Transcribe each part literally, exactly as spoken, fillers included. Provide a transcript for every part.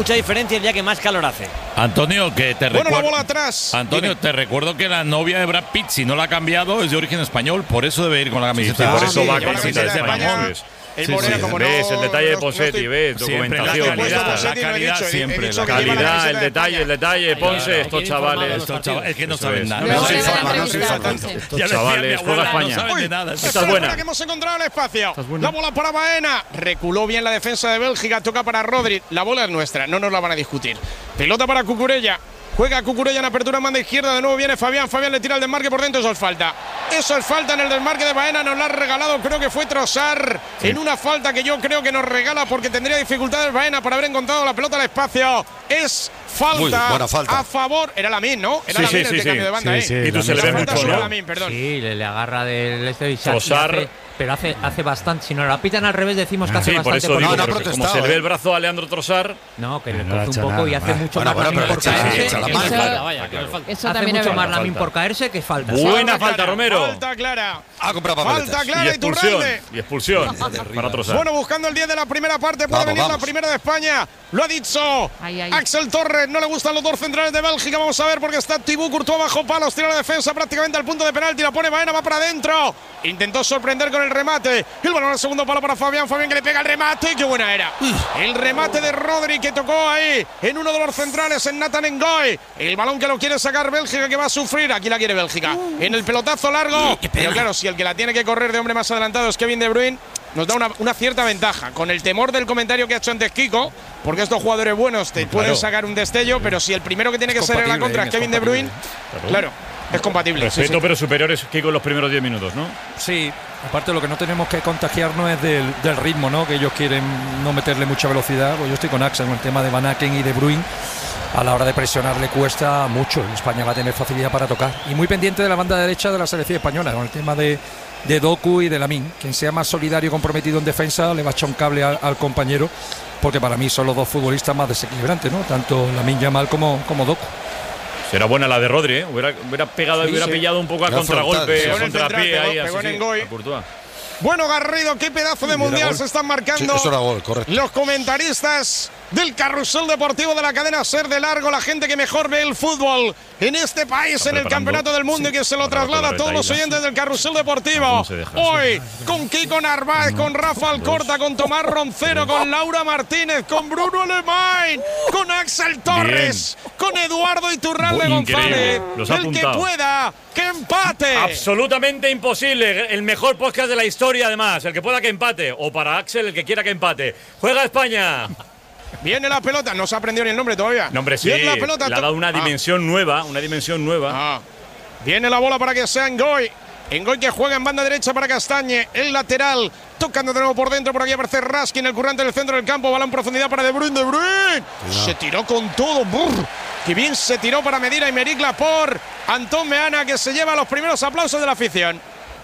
mucha diferencia el día que más calor hace. Antonio, que te recuerdo. Bueno, la bola atrás. Antonio, Dime. te recuerdo que la novia de Brad Pitt, si no la ha cambiado, es de origen español, por eso debe ir con la camiseta. Sí, por Ah, eso sí, va lleva con la camiseta de camiseta de España. España. El Sí, Morena, sí, como ¿Ves? no, el detalle de no- no Posetti, estoy- ¿ves? Siempre la Documentación. calidad, La la calidad calidad siempre, siempre. he dicho La que lleva la Calidad, camiseta el de detalle, el España. detalle, Ponce, Claro, estos hay que chavales. informar a Estos los chavales, es que no Eso saben es. nada. No, No no, se no, informan, no, no no, se no, informan. no, no, Ya decía chavales, mi juega abuela, España. no saben de Uy, nada. esta Esta es es buena. buena que hemos encontrado el espacio. Esta es buena. La bola para Baena. Reculó bien la defensa de Bélgica. Toca para Rodri. La bola es nuestra. No nos la van a discutir. Pelota para Cucurella. Juega Cucurella en apertura en banda izquierda. De nuevo viene Fabián. Fabián le tira el desmarque por dentro. Eso es falta. Eso es falta en el desmarque de Baena. Nos la ha regalado. Creo que fue Trossard. Sí. En una falta que yo creo que nos regala porque tendría dificultades Baena para haber encontrado la pelota al espacio. Es falta, buena falta. a favor. Era Lamin, ¿no? Era Sí, Lamin sí, el sí, que sí. cambió de banda. Sí, ¿eh? sí, Y tú se le Esa ve falta mucho, sobre ¿no? Lamin, perdón. Sí, le, le agarra del este y se- Trossard. y hace- pero hace, hace bastante. Si nos la pitan al revés, decimos que hace Sí, por bastante. eso digo, no, no ha porque como protestado, se le ve eh. el brazo a Leandro Trossard, No, que le No le ha coge hecho un poco y nada. hace mucho Bueno, más bueno, Lamin pero por le echa- caerse. echa la que mano. es Eso- falta. Vaya, que nos falta. Hace Eso también mucho es más verdad. Lamin Falta. por caerse que falta. Buena falta, clara, Romero. Falta clara. Ha comprado papeletas. Falta y clara, expulsión. Iturralde. Y expulsión para Trossard. Bueno, buscando el diez de la primera parte, puede Vamos, venir vamos. la primera de España. Lo ha dicho Ay, ay. Axel Torres. No le gustan los dos centrales de Bélgica. Vamos a ver porque está Thibaut Courtois bajo palos. Tira la defensa prácticamente al punto de penalti. La pone Baena, va para adentro. Intentó sorprender con el remate. El balón al segundo palo para Fabián. Fabián que le pega el remate. ¡Qué buena era! El remate de Rodri que tocó ahí en uno de los centrales en Nathan Ngoy. El balón que lo quiere sacar Bélgica, que va a sufrir. Aquí la quiere Bélgica. En el pelotazo largo. Pero claro, si el que la tiene que correr de hombre más adelantado es Kevin De Bruyne, nos da una, una cierta ventaja. Con el temor del comentario que ha hecho antes Kiko, porque estos jugadores buenos te pueden sacar un destello, pero si el primero que tiene que Es ser en la compatible, contra es es Kevin De Bruyne, claro, es compatible. sí, Respeto, sí. pero superiores que con los primeros diez minutos, ¿no? Sí, aparte lo que no tenemos que contagiarnos es del, del ritmo, ¿no? Que ellos quieren no meterle mucha velocidad. Pues yo estoy con Axel con el tema de Van Aken y De Bruyne. A la hora de presionar le cuesta mucho. España va a tener facilidad para tocar. Y muy pendiente de la banda derecha de la selección española, con el tema de, de Doku y de Lamin. Quien sea más solidario y comprometido en defensa le va a echar un cable al, al compañero, porque para mí son los dos futbolistas más desequilibrantes, ¿no? Tanto Lamin Yamal como, como Doku. Será buena la de Rodri, ¿eh? Hubiera, hubiera pegado, Sí, hubiera sí. pillado un poco a Era contragolpe, frontal, a sí. contrapié Pegó en el ahí, central, pegó así, en sí, Ngoy. a Courtois. Bueno, Garrido, qué pedazo de Era mundial gol. se están Sí, marcando. eso era gol, correcto. Los comentaristas del carrusel deportivo de la cadena SER, de largo, la gente que mejor ve el fútbol en este país, Está en el preparando. campeonato del mundo, Sí. y que se lo Ahora traslada a con la todos los retaíla, oyentes sí. del carrusel deportivo. ¿Cómo se deja? Hoy, con Kiko Narváez, con Rafa Alcorta, con Tomás Roncero, con Laura Martínez, con Bruno Alemán, con Axel Torres, con Eduardo Iturralde Muy González. increíble. Los ha El que apuntado. pueda, que empate. Absolutamente imposible. El mejor podcast de la historia, además. El que pueda que empate. O para Axel, el que quiera que empate. Juega España. Viene la pelota, no se ha aprendido ni el nombre todavía. No, hombre, sí. Viene la pelota. Le ha dado una Ah. dimensión nueva. Una dimensión nueva. Ah. Viene la bola para que sea Ngoy. Ngoy que juega en banda derecha para Castañe. El lateral. Tocando de nuevo por dentro. Por aquí aparece Raskin, el currante del centro del campo. Balón en profundidad para De Bruyne. De Bruyne. Se tiró con todo. Brr. Qué bien se tiró para Medina y Mericla por Antón Meana, que se lleva los primeros aplausos de la afición.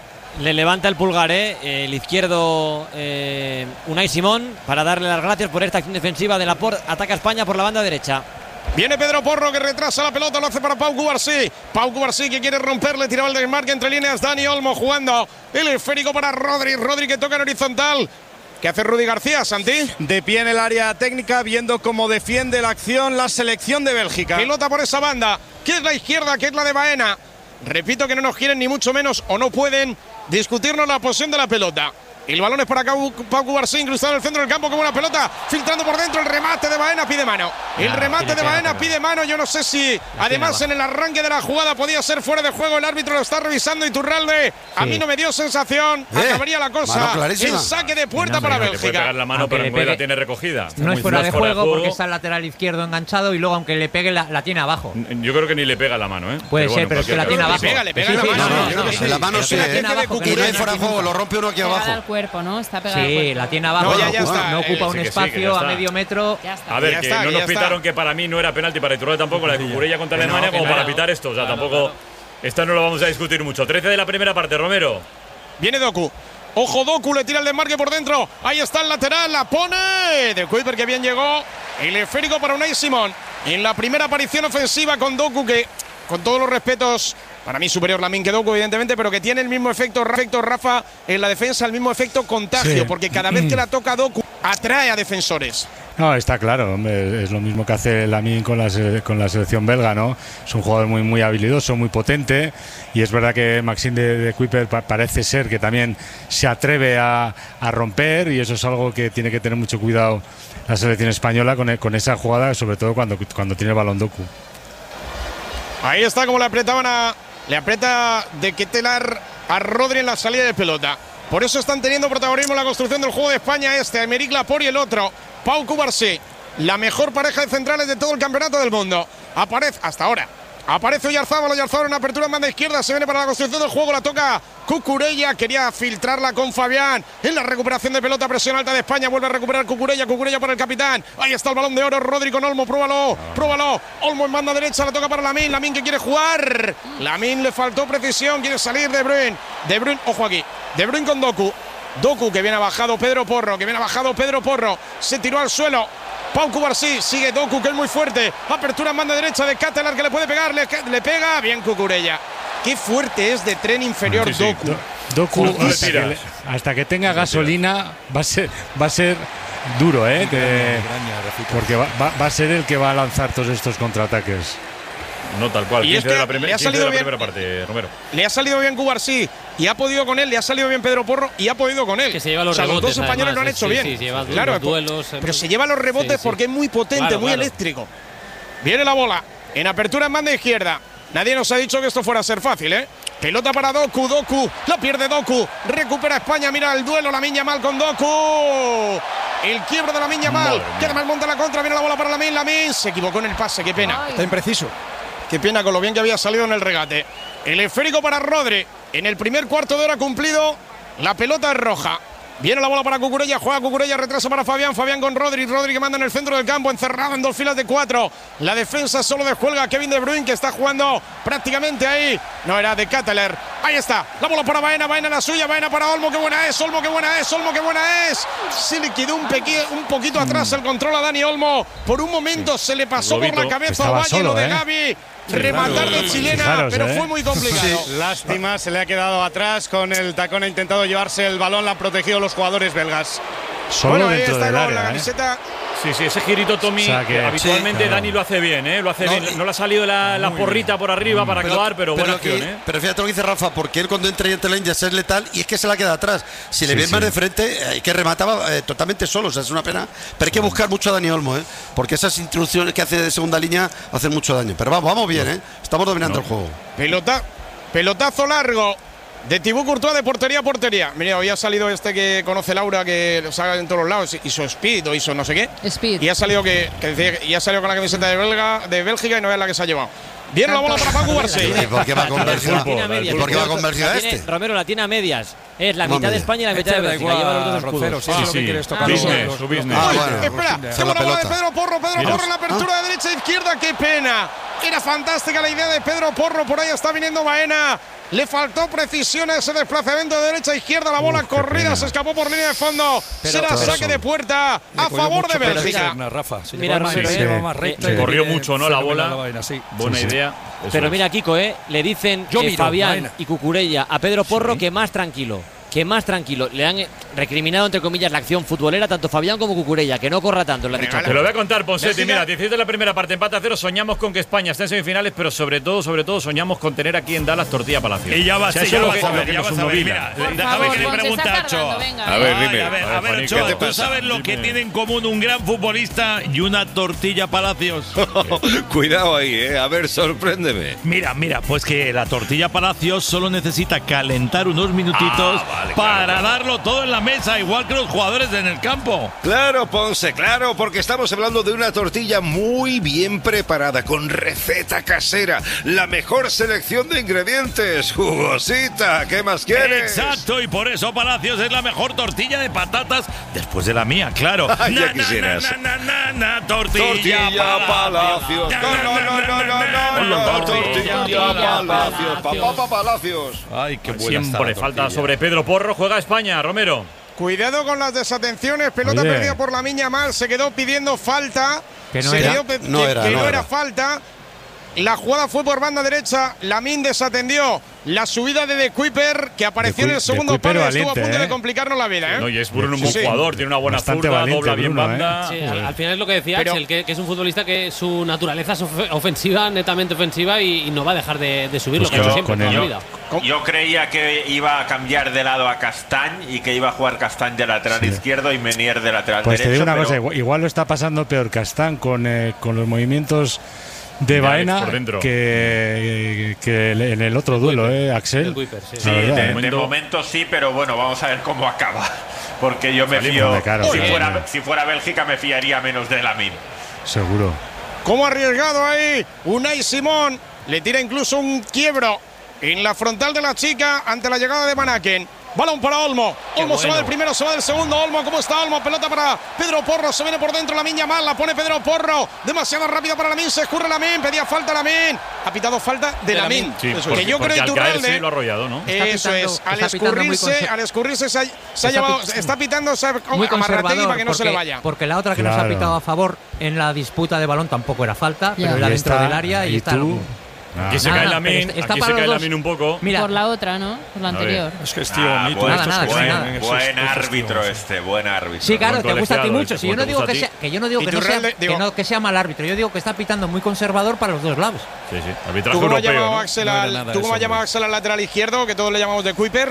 Le levanta el pulgar, ¿eh? El izquierdo eh, Unai Simón, para darle las gracias por esta acción defensiva de Laporte. Ataca a España por la banda derecha. Viene Pedro Porro, que retrasa la pelota, lo hace para Pau Cubarsí. Pau Cubarsí que quiere romperle, tiraba el desmarque entre líneas. Dani Olmo jugando el esférico para Rodri. Rodri que toca en horizontal. ¿Qué hace Rudy García, Santi? De pie en el área técnica, viendo cómo defiende la acción la selección de Bélgica. Pelota por esa banda, que es la izquierda, que es la de Baena. Repito que no nos quieren ni mucho menos, o no pueden discutirnos la posición de la pelota. El balón es para Pau Cubarsí, incrustado en el centro del campo, como una pelota, filtrando por dentro. El remate de Baena pide mano. El remate de Baena pide mano. Yo no sé si, además, en el arranque de la jugada podía ser fuera de juego. El árbitro lo está revisando. Iturralde, a mí no me dio sensación. Eh, Acabaría la cosa mano clarísima. en saque de puerta No, para hombre, Le puede Bélgica. pegar la mano, Aunque pero le Ngoy la pegue- tiene recogida. No es Muy- fuera más de fuera juego porque está el lateral izquierdo enganchado y luego aunque le pegue la, la tiene abajo. Yo creo que ni le pega la mano, ¿eh? Puede Pero ser, bueno, pero es que la cualquier tiene caso. abajo. Le pega, le pega Sí, la sí, mano. no, No, no, no, no, en la mano pero sí. que la tiene abajo, Y que no no hay hay fuera de juego, lo rompe uno aquí Pegada abajo. al cuerpo, ¿no? Está pegada al Sí, cuerpo. la tiene abajo. No, ya, ya está. No Eh, ocupa sí un que sí, que espacio ya a está. medio metro. Ya está. A ver, Ya que está, no ya nos está. pitaron que para mí no era penalti, para Iturralde tampoco, la de Cucurella contra Que no, Alemania, que como no. para pitar esto. O sea, tampoco. Esta no lo vamos a discutir mucho. trece de la primera parte, Romero. Viene Doku. Ojo, Doku le tira el desmarque por dentro. Ahí está el lateral, la pone. De Kuiper que bien llegó. El esférico para Unai Simón. En la primera aparición ofensiva con Doku, que con todos los respetos, para mí superior Lamin que Doku, evidentemente, pero que tiene el mismo efecto, efecto Rafa en la defensa, el mismo efecto contagio, Sí. porque cada vez que la toca Doku atrae a defensores. No, está claro, hombre, es lo mismo que hace Lamine con la, con la selección belga, ¿no? Es un jugador muy, muy habilidoso, muy potente, y es verdad que Maxime de, de Cuypers pa, parece ser que también se atreve a, a romper, y eso es algo que tiene que tener mucho cuidado la selección española con, con esa jugada, sobre todo cuando, cuando tiene el balón Doku. Ahí está como le apretaban a... Le aprieta de Ketelaere a Rodri en la salida de pelota. Por eso están teniendo protagonismo en la construcción del juego de España este, Aymeric Laporte y el otro, Pau Cubarsí. La mejor pareja de centrales de todo el campeonato del mundo. Aparece, hasta ahora, aparece Oyarzábal, Oyarzábal en apertura en banda izquierda, se viene para la construcción del juego, la toca Cucurella, quería filtrarla con Fabián, en la recuperación de pelota, presión alta de España, vuelve a recuperar Cucurella, Cucurella para el capitán, ahí está el balón de oro, Rodri con Olmo, pruébalo, pruébalo, Olmo en banda derecha, la toca para Lamine, Lamine que quiere jugar, Lamine le faltó precisión, quiere salir De Bruyne, De Bruyne, ojo aquí, De Bruyne con Doku, Doku que viene bajado Pedro Porro, que viene bajado Pedro Porro, se tiró al suelo, Pau Cubarsí, sigue Doku que es muy fuerte, apertura en banda derecha de Ketelaere que le puede pegar, le, le pega, bien Cucurella. Qué fuerte es de tren inferior sí, sí. Doku. Doku hasta que, le, hasta que tenga gasolina va a ser, va a ser duro, ¿eh? Que, porque va, va, va a ser el que va a lanzar todos estos contraataques. No tal cual. Y es que de la, primer, le ha salido de la bien, primera parte, Romero. Le ha salido bien Cubarsí y ha podido con él, le ha salido bien Pedro Porro y ha podido con él. Que se lleva los o sea, rebotes, los dos españoles además, lo han hecho sí, bien. Sí, sí, lleva claro, los duelos, pero se lleva los rebotes sí, sí. porque es muy potente, claro, muy claro. eléctrico. Viene la bola en apertura en banda izquierda. Nadie nos ha dicho que esto fuera a ser fácil, ¿eh? Pelota para Doku, Doku, la pierde Doku, recupera España, mira el duelo, Lamine Yamal con Doku. El quiebro de Lamine Yamal, que además monta la contra, viene la bola para Lamine, Lamine se equivocó en el pase, qué pena. Ay. Está impreciso. Qué pena con lo bien que había salido en el regate. El esférico para Rodri. En el primer cuarto de hora cumplido, la pelota es roja. Viene la bola para Cucurella, juega Cucurella, retrasa para Fabián, Fabián con Rodri, Rodri que manda en el centro del campo, encerrado en dos filas de cuatro. La defensa solo descuelga a Kevin De Bruyne que está jugando prácticamente ahí. No era de Ketelaere. Ahí está, la bola para Baena, Baena la suya, Baena para Olmo, qué buena es, Olmo, qué buena es, Olmo, qué buena es. Se le quedó un, un poquito atrás el control a Dani Olmo. Por un momento sí. se le pasó Globito. por la cabeza a Valle lo de ¿eh? Gavi. Sí, rematar de chilena, Fijaros, pero ¿eh? fue muy complicado. Sí, lástima, se le ha quedado atrás con el tacón, ha intentado llevarse el balón, la han protegido los jugadores belgas. Solo bueno, dentro del área, la camiseta. ¿eh? Sí, sí, ese girito Tommy, o sea que, habitualmente sí, claro. Dani lo hace bien, ¿eh? Lo hace no, bien. No le ha salido la, la porrita bien. por arriba para pero, acabar, pero, pero buena que, acción, ¿eh? Pero fíjate lo que dice Rafa, porque él cuando entra y entra en ya es letal y es que se la queda atrás. Si le sí, ves sí. más de frente, eh, que remataba eh, totalmente solo, o sea, es una pena. Pero hay que buscar mucho a Dani Olmo, ¿eh? Porque esas introducciones que hace de segunda línea hacen mucho daño. Pero vamos, vamos bien, ¿eh? Estamos dominando no. el juego. Pelota, pelotazo largo de Thibaut Courtois de portería a portería. Mira, hoy ha salido este que conoce Laura, que lo saca en todos los lados, hizo Speed o hizo no sé qué. Speed. Y ha salido que, que decía, y ha salido con la camiseta de Belga, de Bélgica y no es la que se ha llevado. Viene la bola para Pau Cubarsí. ¿Y por qué va con Bélgica? ¿Por qué va con Bélgica este? Romero la tiene a medias. Es la mitad de España y la mitad de Bélgica. Lleva los dos escudos. Sí, sí, sí. Business, su business. Ah, bueno. Espera, qué buena bola de Pedro Porro. Pedro Porro en la apertura de derecha e izquierda. Qué pena. Era fantástica la idea de Pedro Porro. Por ahí está viniendo Baena. Le faltó precisión a ese desplazamiento de derecha a izquierda. La bola Uf, corrida se escapó por línea de fondo. Pero Será saque eso. de puerta a favor de Bélgica. Rafa, si mira, más, sí, sí, sí. más recto, se corrió mucho, ¿no? La bola. La vaina, sí. Buena sí, idea. Sí. Pero es. mira, Kiko, ¿eh? Le dicen Yo eh, miro, Fabián vaina. y Cucurella a Pedro Porro sí. que más tranquilo. Que más tranquilo. Le han recriminado, entre comillas, la acción futbolera, tanto Fabián como Cucurella, que no corra tanto. Le han dicho. Te lo voy a contar, Ponsetti. Mira, diecisiete de la primera parte, empate a cero. Soñamos con que España esté en semifinales, pero sobre todo, sobre todo, soñamos con tener aquí en Dallas Tortilla Palacio. Y ya vas, o sea, sí, ya lo vas que, a ver, lo que ya nos vas a ver. movila. Mira, déjame que le pregunte a Ochoa. A ver, dime. dime. A ver, a ver, Ochoa, ¿tú sabes lo que tiene en común un gran futbolista y una tortilla Palacios? Cuidado ahí, eh. A ver, sorpréndeme. Mira, mira, pues que la tortilla Palacios solo necesita calentar unos minutitos ah, vale, para claro, dar todo en la mesa, igual que los jugadores en el campo. Claro, Ponce, claro, porque estamos hablando de una tortilla muy bien preparada, con receta casera, la mejor selección de ingredientes, jugosita, ¿qué más quieres? Exacto, y por eso Palacios es la mejor tortilla de patatas, después de la mía, claro. Ay, ya na, quisieras. Na, na, na, na, na, tortilla, tortilla Palacios. No, no, no, no, no, no, no, tortilla Palacios. Papá Palacios. Ay, qué buena. Siempre falta sobre Pedro Porro, juega España. Romero. Cuidado con las desatenciones, pelota Oye. perdida por Lamine Yamal, se quedó pidiendo falta, que no se era, quedó, no, que, era, que no, no era. era falta, La jugada fue por banda derecha. Lamine desatendió la subida de De Kuiper, que apareció de en el segundo palo y estuvo valiente, a punto ¿eh? de complicarnos la vida. ¿eh? No, y es Bruno un Sí, buen sí. jugador, tiene una buena Bastante zurda, valiente dobla bien Bruno, banda. Sí, al, al final es lo que decía Pero- Axel, que, que es un futbolista que su naturaleza es of- ofensiva, netamente ofensiva, y, y no va a dejar de, de subir Pues lo que ha hecho yo- siempre con toda la el- vida. Yo creía que iba a cambiar de lado a Castañ y que iba a jugar Castañ de lateral Sí. izquierdo y Menier de lateral Pues te derecho. digo una pero cosa, igual, igual lo está pasando peor Castán con, eh, con los movimientos de De Alex Baena por dentro. que, que en el otro duelo, ¿eh, Axel? De Kuiper, sí. Sí, La verdad, de, ¿eh? de momento- momento sí, pero bueno, vamos a ver cómo acaba. Porque yo me Salimos fío. de cara, si, sí. fuera, si fuera Bélgica, me fiaría menos de Lamine. Seguro. ¿Cómo ha arriesgado ahí Unai Simón? Le tira incluso un quiebro en la frontal de la chica ante la llegada de Manaken. Balón para Olmo. Olmo se va del primero, se va del segundo. Olmo, ¿cómo está Olmo? Pelota para Pedro Porro. Se viene por dentro Lamine Yamal. La pone Pedro Porro. Demasiado rápido para Lamine. Se escurre Lamine. Pedía falta Lamine. Ha pitado falta de, De Lamine. Lamine. Sí, Eso es. porque, que yo porque creo al Iturralde. caerse lo ha arrollado, ¿no? Está Eso pitando- es. Al está pitando muy escurrirse, conser- al escurrirse se ha, se ha Está llevado. pit- Está pitando se ha- Muy a Marrategui conservador, para que no se le porque- vaya. Porque la otra que nos ha Claro. pitado a favor en la disputa de balón tampoco era falta, Ya. pero era Y dentro está- del área y, y está. tú- Ah. Aquí se Nada, cae pero Lamine, está- está aquí para se cae los dos. Lamine un poco. Mira, Por la otra, ¿no? Por la A ver. anterior. Es que es tío, Ah, a mí todo buen, nada, esto nada, es que buen, nada. eso es- buen eso es árbitro tío. este, buen árbitro. sí, claro, Buen te gusta a ti colegiado, mucho. este, Si yo no ¿cómo te digo gusta que a sea, ti? que yo no digo Y que no, sea, Iturralde, digo- que no que sea mal árbitro, yo digo que está pitando muy conservador para los dos lados. Sí, sí. ¿Tú Arbitraje cómo has europeo. llamado ¿no? Axel No era al, nada ¿tú cómo eso, has llamado hombre. Axel al lateral izquierdo, que todos le llamamos de Kuiper?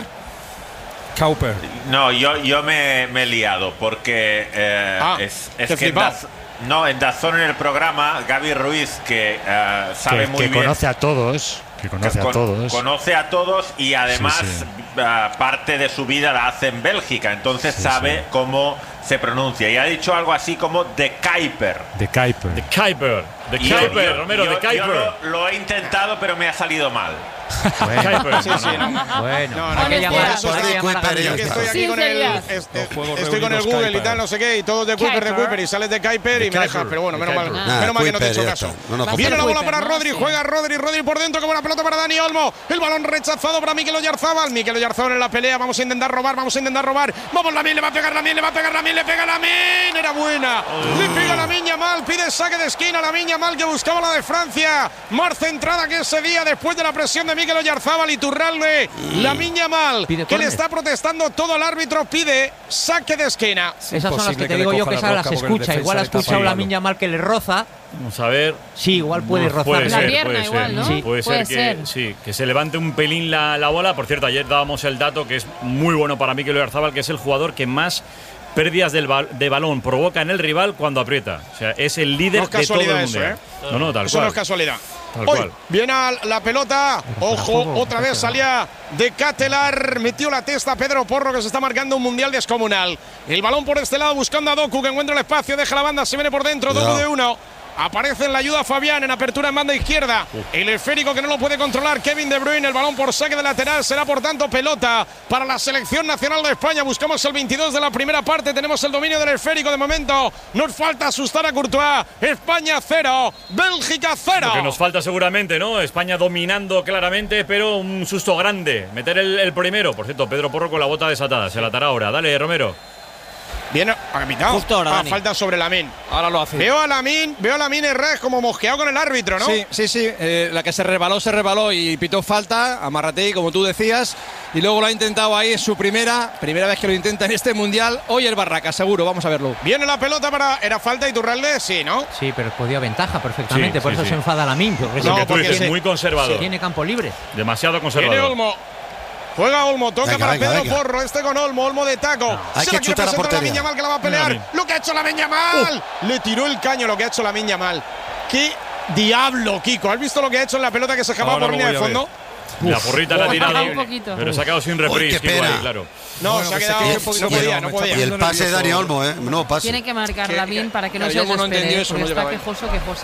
Cowper. No, yo, yo me, me he liado porque eh, Ah, es, te es que en flipado. Daz- no, en Dazón en el programa, Gaby Ruiz, que eh, sabe Que, muy que bien. conoce a todos. Que conoce con- a todos. conoce a todos y además Sí, sí. ah, parte de su vida la hace en Bélgica, entonces Sí, sabe sí. cómo se pronuncia. Y ha dicho algo así como de Kuiper. De Kuiper. De Kuiper. De Y yo- Kuiper, yo- Romero, yo- de yo Kuiper. lo, lo he intentado, pero me ha salido mal. Kuiper. Sí, sí, no. Bueno, No, no, hay que no, llamar, eso hay es que de llamar a Kuiper, Gabriel. ya Yo que está. estoy aquí con el, Sinceridad. est- Los juegos estoy con el reunidos Google y Kuiper. tal, no sé qué, y todos de Kuiper, de Kuiper. Kuiper, y sales de Kuiper y me dejas, pero bueno, De menos mal, Kuiper. Nah, menos mal que no te he hecho Kuiper, ya caso. está. No nos Viene la Kuiper, bola para ¿no? Rodri, Sí. juega Rodri, Rodri por dentro, con la pelota para Dani Olmo, el balón rechazado para Mikel Oyarzabal, Mikel Oyarzabal en la pelea, vamos a intentar robar, vamos a intentar robar, vamos Lamine, le va a pegar Lamine, le va a pegar Lamine, le pega Lamine, era buena, le pega Lamine Yamal, pide saque de esquina, Lamine Yamal que buscaba la de Francia, más centrada que ese día después de la presión de Mikel Oyarzabal y Turralde, Lamine Yamal, Pide que le córner. está protestando todo el árbitro, pide saque de esquina. Esas son las Imposible que te que le digo yo coja que la esas las rosca porque el escucha. defensa Igual ha le tapa escuchado el la palo. Minya mal que le roza. Vamos a ver. Sí, igual puede No, rozar. Puede La ser, pierna puede igual, ser. ¿no? Sí, puede, Puede ser, que, ser. sí, que se levante un pelín la, la bola. Por cierto, ayer dábamos el dato que es muy bueno para Mikel Oyarzabal, que es el jugador que más pérdidas del bal- de balón provoca en el rival cuando aprieta. O sea, es el líder No es de todo el casualidad eso, mundial. ¿eh? No, no, tal Eso cual. no es casualidad. Tal Hoy cual. viene a la pelota. Ojo, juego, otra vez salía de Catelar. Metió la testa Pedro Porro, que se está marcando un mundial descomunal. El balón por este lado buscando a Doku, que encuentra el espacio. Deja la banda, se viene por dentro. Doku No. de uno. Aparece en la ayuda Fabián en apertura en banda izquierda. El esférico que no lo puede controlar Kevin De Bruyne. El balón por saque de lateral. Será por tanto pelota para la selección nacional de España. Buscamos el veintidós de la primera parte. Tenemos el dominio del esférico de momento. Nos falta asustar a Courtois. España cero. Bélgica cero. Lo que nos falta seguramente, ¿no? España dominando claramente, pero un susto grande. Meter el, el primero. Por cierto, Pedro Porro con la bota desatada. Se la atará ahora. Dale, Romero. Viene a capitán. Justo ahora, Ah, Dani. falta sobre Lamine. Ahora lo hace. Veo a Lamine, veo a Lamine Herrera como mosqueado con el árbitro, ¿no? Sí, sí, sí. eh, la que se resbaló, se resbaló y pitó falta a Marrategui, como tú decías. Y luego lo ha intentado ahí, es su primera, primera vez que lo intenta en este mundial. Hoy el Barraca, seguro, vamos a verlo. Viene la pelota para. ¿Era falta Iturralde? Sí, ¿no? Sí, pero podía ventaja perfectamente. Sí, por sí, eso sí. se enfada Lamine. Porque No, Lo que tú porque dices, se- muy conservador. tiene campo libre. Demasiado Viene conservador. Olmo. Juega Olmo, toca Venga, para venga, Pedro venga. Porro, este con Olmo, Olmo de taco. Hay Se que la quiere chutar a presentar portería. Lamine Yamal, que la va a pelear. Mira, Lo que ha hecho Lamine Yamal. Le tiró el caño lo que ha hecho Lamine Yamal. ¡Qué diablo, Kiko! ¿Has visto lo que ha hecho en la pelota que se escapaba Ahora por lo línea de voy a fondo? La porrita la ha tirado, Un poquito. pero se ha quedado sin reprise. Uy, qué Kiko, ahí, pena. claro. No, Bueno, se ha que se quedado. quede No un poquito podía, quieto, no me podía. está Y el pase de Dani nervioso. Olmo, ¿eh? No pase. Tiene que marcar Que- Lamine para que no que se Olmo no desespere, entendió eso, porque no está llegaba ahí. quejoso, quejoso.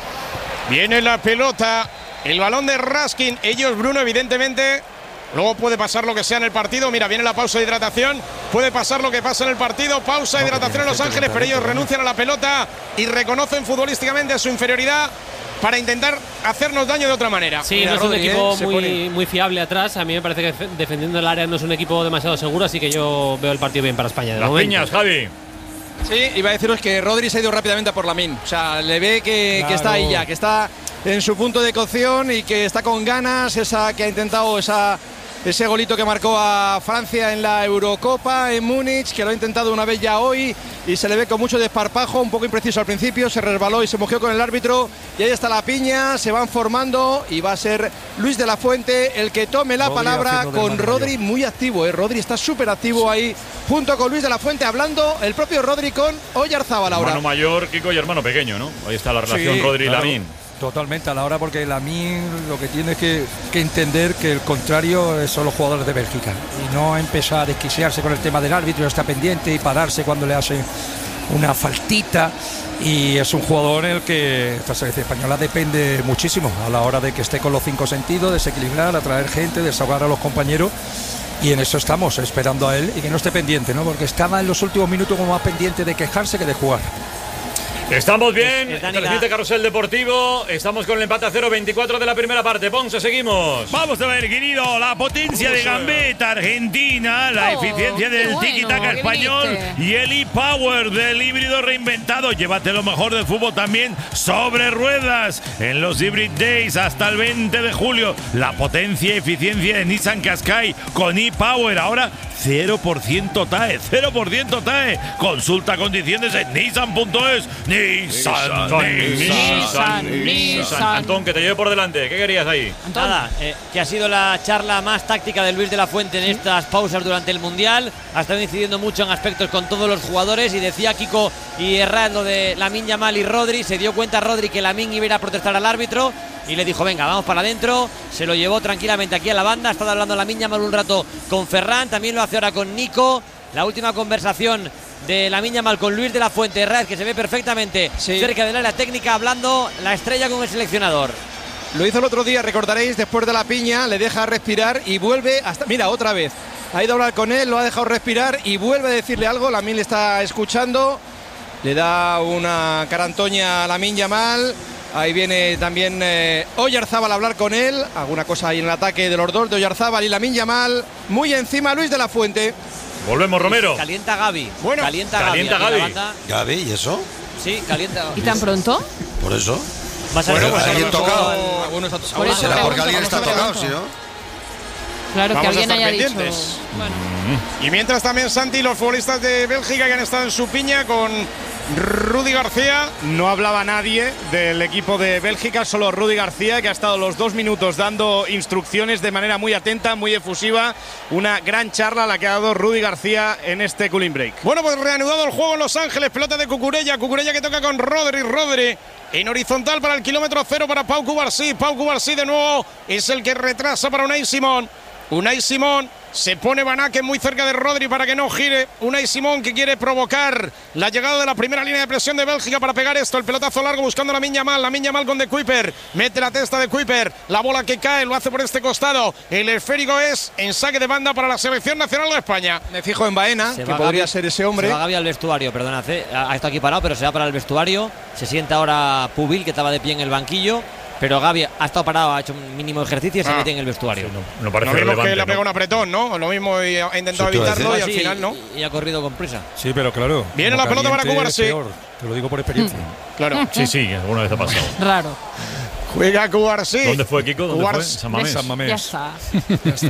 Viene la pelota, el balón de Raskin. Ellos, Bruno, evidentemente. Luego puede pasar lo que sea en el partido. Mira, viene la pausa de hidratación. Puede pasar lo que pasa en el partido. Pausa de hidratación en Los Ángeles, pero ellos renuncian a la pelota y reconocen futbolísticamente su inferioridad para intentar hacernos daño de otra manera. Sí, Mira, no es un Rodri, equipo ¿eh? Se muy, pone- muy fiable atrás. A mí me parece que fe- defendiendo el área no es un equipo demasiado seguro, así que yo veo el partido bien para España. De Las momento. piñas, Javi. Sí, iba a deciros que Rodri se ha ido rápidamente a por Lamine. O sea, le ve que, Claro. que está ahí ya, que está en su punto de cocción y que está con ganas, esa que ha intentado esa ese golito que marcó a Francia en la Eurocopa en Múnich, que lo ha intentado una vez ya hoy y se le ve con mucho desparpajo, un poco impreciso al principio, se resbaló y se mojeó con el árbitro y ahí está la piña, se van formando y va a ser Luis de la Fuente el que tome la Rodri palabra con Rodri muy activo, ¿eh? Rodri está súper activo ahí junto con Luis de la Fuente, hablando el propio Rodri con Oyarzábal ahora. Hermano mayor, Kiko, y hermano pequeño, ¿no? Ahí está la relación Sí, Rodri y claro. Lamine. Totalmente a la hora, porque Lamine lo que tiene que, que entender que el contrario son los jugadores de Bélgica y no empezar a desquiciarse con el tema del árbitro, está pendiente y pararse cuando le hacen una faltita, y es un jugador en el que esta selección española depende muchísimo a la hora de que esté con los cinco sentidos, desequilibrar, atraer gente, desahogar a los compañeros. Y en eso estamos, esperando a él y que no esté pendiente, ¿no? Porque estaba en los últimos minutos como más pendiente de quejarse que de jugar. Estamos bien, Es- es el reciente carrusel deportivo, estamos con el empate a cero, veinticuatro de la primera parte. Ponce, seguimos. Vamos a ver, querido, la potencia de Gambetta Argentina, la Oh, eficiencia qué del bueno, tiki-taka qué español viniste. y el e-power del híbrido reinventado. Llévate lo mejor del fútbol también sobre ruedas en los Hybrid Days hasta el veinte de julio. La potencia y eficiencia de Nissan Qashqai con e-power. Ahora cero por ciento T A E, cero por ciento T A E. Consulta condiciones en nissan punto es. Nissan, Nissan, Nissan. Antón, que te lleve por delante. ¿Qué querías ahí? Nada, eh, que ha sido la charla más táctica de Luis de la Fuente en estas pausas durante el Mundial. Ha estado incidiendo mucho en aspectos con todos los jugadores y decía Kiko y Herrad lo de Lamine Yamal y Rodri. Se dio cuenta Rodri que Lamine iba a ir a protestar al árbitro y le dijo, venga, vamos para adentro. Se lo llevó tranquilamente aquí a la banda. Ha estado hablando Lamine Yamal un rato con Ferran, también lo hace ahora con Nico. La última conversación de Lamine Yamal con Luis de la Fuente, Herrad, que se ve perfectamente Sí. cerca del área técnica, hablando la estrella con el seleccionador. Lo hizo el otro día, recordaréis, después de la piña, le deja respirar y vuelve hasta... Mira, otra vez. Ha ido a hablar con él, lo ha dejado respirar y vuelve a decirle algo. Lamine le está escuchando. Le da una carantoña a Lamine Yamal. Ahí viene también eh, Oyarzábal a hablar con él. Alguna cosa ahí en el ataque de los dos, de Oyarzábal y Lamine Yamal. Muy encima Luis de la Fuente. Volvemos, Romero. Calienta Gaby. Bueno, calienta, calienta Gaby. aquí en Gaby. la banda. Gaby, ¿y eso? Sí, calienta. ¿Y tan pronto? Por eso. Vas a Bueno, ver pues cómo alguien se ha tocado. tocado. Algunos a- Por algunos eso Será a- porque pregunto, alguien vamos está a ver, tocado, vamos a si ver. no. Claro, que Vamos a alguien estar haya dicho. pendientes. Bueno. Y mientras también Santi, los futbolistas de Bélgica que han estado en su piña con Rudy García. No hablaba nadie del equipo de Bélgica, solo Rudy García, que ha estado los dos minutos dando instrucciones de manera muy atenta, muy efusiva. Una gran charla la que ha dado Rudy García en este cooling break. Bueno, pues reanudado el juego en Los Ángeles, pelota de Cucurella, Cucurella que toca con Rodri, Rodri en horizontal para el kilómetro cero para Pau Cubarsí, Pau Cubarsí de nuevo es el que retrasa para Unai Simón, Unai Simón. Se pone Van Aken muy cerca de Rodri para que no gire. Unai Simón que quiere provocar la llegada de la primera línea de presión de Bélgica para pegar esto. El pelotazo largo buscando a la Lamine Yamal. Lamine Yamal con De Kuyper. Mete la testa de Kuyper. La bola que cae lo hace por este costado. El esférico es en saque de banda para la selección nacional de España. Me fijo en Baena, Se que va podría Gavi- ser ese hombre. Se va Gaby al vestuario, perdonad. eh. Ha ha estado aquí parado, pero se va para el vestuario. Se sienta ahora Pubil, que estaba de pie en el banquillo. Pero Gaby ha estado parado, ha hecho un mínimo ejercicio y se Ah. mete en el vestuario. No parece Lo mismo relevante, que le ha ¿no? pegado un apretón, ¿no? Lo mismo y ha intentado Eso te iba a evitarlo y Ah, al sí, final, ¿no? Y, y ha corrido con prisa. Sí, pero claro. Viene como la pelota para caliente Cubarsí. es peor, te lo digo por experiencia. Claro. Sí, sí, alguna vez ha pasado. Raro. Juega Cubarsí. ¿Dónde fue, Kiko? ¿Dónde Cubarsí. fue? San Mamés. San Mamés. Ya está. Ya está.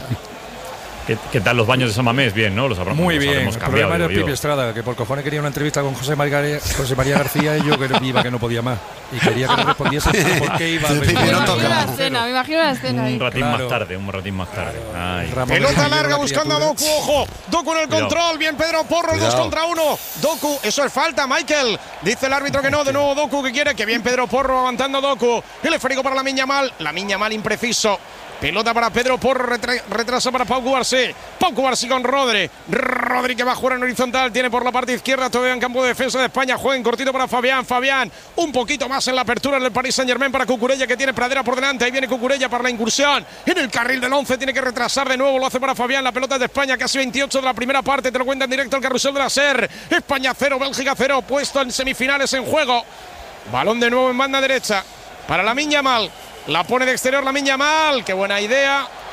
¿Qué, qué tal los baños de San Mamés? Bien, ¿no? Los habremos, Muy los bien. habremos El cambiado, problema era digo Pipi yo. Estrada, que por cojones quería una entrevista con José María, José María García y yo que iba que no podía más. Y quería que le respondiese por qué iba al Pipi Me no imagino toca. la escena, me imagino la escena ahí. Un ratín Claro. más tarde, un ratín más tarde. Ay. Ramón Pelota Mejía, larga la buscando a criatura. Doku, ojo. Doku en el Cuidado. control. Bien Pedro Porro, el dos Cuidado. contra uno. Doku, eso es falta, Michael. Dice el árbitro que no. De nuevo Doku que quiere. Que bien Pedro Porro aguantando Doku. El esférico para Lamine Yamal. Lamine Yamal impreciso. Pelota para Pedro Porro, retra- retrasa para Pau Cubarsí. Pau Cubarsí con Rodri. Rodri que va a jugar en horizontal. Tiene por la parte izquierda todavía en campo de defensa de España. Juega en cortito para Fabián. Fabián un poquito más en la apertura del Paris Saint Germain para Cucurella que tiene pradera por delante. Ahí viene Cucurella para la incursión. En el carril del once tiene que retrasar de nuevo. Lo hace para Fabián. La pelota es de España. Casi veintiocho de la primera parte. Te lo cuenta en directo el carrusel de la SER. España cero, Bélgica cero. Puesto en semifinales en juego. Balón de nuevo en banda derecha para Lamine Yamal. La pone de exterior Lamine Yamal. Qué buena idea.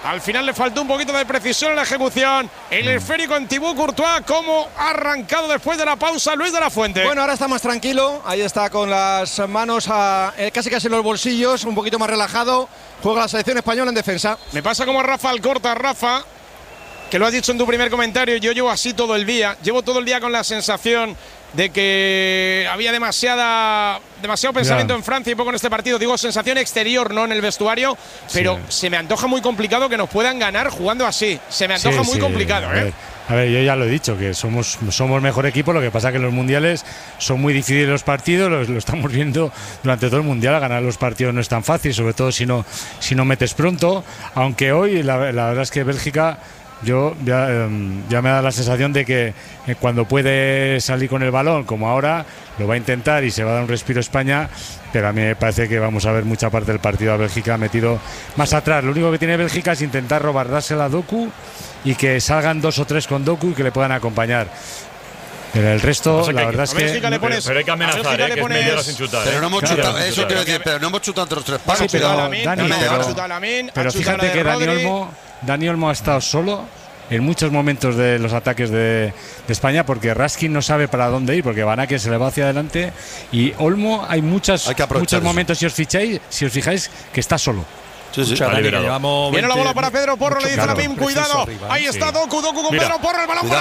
Al final le faltó un poquito de precisión en la ejecución. El esférico en Thibaut Courtois, como ha arrancado después de la pausa Luis de la Fuente. Bueno, ahora está más tranquilo. Ahí está con las manos a, eh, casi casi en los bolsillos, un poquito más relajado. Juega la selección española en defensa. Me pasa como a Rafa Alcorta, Rafa, que lo has dicho en tu primer comentario. Yo llevo así todo el día. Llevo todo el día con la sensación de que había demasiada demasiado pensamiento Ya. en Francia y poco en este partido. Digo, sensación exterior, no en el vestuario, pero Sí. se me antoja muy complicado que nos puedan ganar jugando así. Se me antoja Sí, muy sí, complicado, a ¿eh? ver, a ver, yo ya lo he dicho, que somos, somos mejor equipo. Lo que pasa que en los mundiales son muy difíciles los partidos, lo, lo estamos viendo durante todo el mundial. Ganar los partidos no es tan fácil, sobre todo si no, si no metes pronto. Aunque hoy la, la verdad es que Bélgica, yo ya, eh, ya me da la sensación de que eh, cuando puede salir con el balón, como ahora, lo va a intentar y se va a dar un respiro a España. Pero a mí me parece que vamos a ver mucha parte del partido a Bélgica metido más atrás. Lo único que tiene Bélgica es intentar robar, dársela a Doku y que salgan dos o tres con Doku y que le puedan acompañar. Pero el resto, O sea, que la hay- verdad es a que. Bélgica le Pero, pones- pero hay que a amenazar, Bélgica ¿eh? le Que es pones- media hora sin chutar. Pero ¿eh? no hemos Claro, chutado, claro, eso claro. quiero decir, pero no hemos chutado entre los tres palos. Sí, pero chutado a Lamine, Dani, Lamine, pero- ha chutado a Lamine, ha Pero chutado la fíjate de que Dani Rodri. Olmo, Dani Olmo ha estado solo en muchos momentos de los ataques de, de España, porque Raskin no sabe para dónde ir, porque Van Aken se le va hacia adelante y Olmo hay muchas, Hay que aprovechar muchos eso. momentos, si os ficháis, si os fijáis, que está solo. Sí, sí. Escucha, Dani, que liberado. llevamos Viene la veinte bola para Pedro Porro, le dice claro, Lamine, preciso cuidado. arriba, Ahí sí. está Doku, Doku con Mira. Pedro Porro, el balón Cuidado,